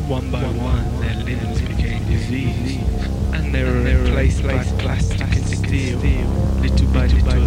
One by one, their limbs became diseased, and they were replaced by plastic and steel. Little by little,